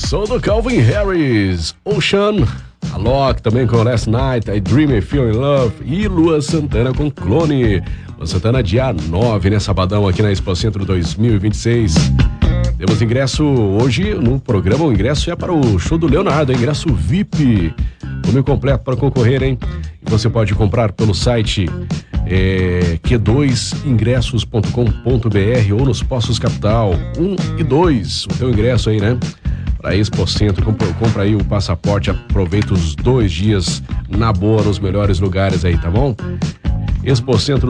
Som do Calvin Harris, Ocean, Alok também com Last Night, I Dream I Feel in Love e Luan Santana com Clone. Luan Santana dia 9, né, sabadão aqui na Expo Centro 2026. Temos ingresso hoje no programa, o ingresso é para o show do Leonardo, ingresso VIP, nome completo para concorrer, hein? E você pode comprar pelo site q2ingressos.com.br ou nos postos Capital 1 e 2, o teu ingresso aí, né? Para Expo Centro, compra aí o passaporte, aproveita os 2 dias na boa nos melhores lugares aí, tá bom? Expo Centro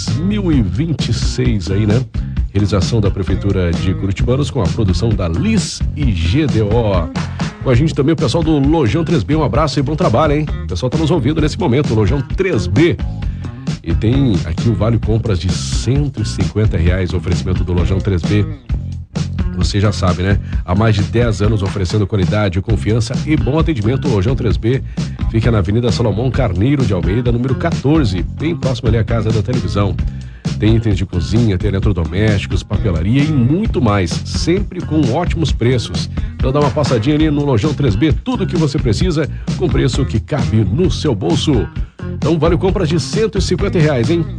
2026 aí, né? Realização da Prefeitura de Curitibanos com a produção da Liz e GDO. Com a gente também o pessoal do Lojão 3B, um abraço e bom trabalho, hein? O pessoal tá nos ouvindo nesse momento, o Lojão 3B. E tem aqui o Vale Compras de R$150, oferecimento do Lojão 3B. Você já sabe, né? Há mais de 10 anos oferecendo qualidade, confiança e bom atendimento. O Lojão 3B fica na Avenida Salomão Carneiro de Almeida, número 14, bem próximo ali à Casa da Televisão. Tem itens de cozinha, tem eletrodomésticos, papelaria e muito mais, sempre com ótimos preços. Então dá uma passadinha ali no Lojão 3B, tudo que você precisa com preço que cabe no seu bolso. Então vale compras de R$150, hein?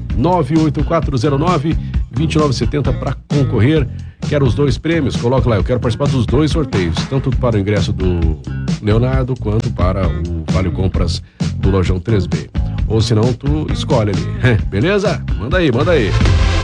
98409-2970 para concorrer. Quero os 2 prêmios, coloca lá, eu quero participar dos 2 sorteios, tanto para o ingresso do Leonardo quanto para o Vale Compras do Lojão 3B. Ou se não, tu escolhe ali, beleza? Manda aí, manda aí.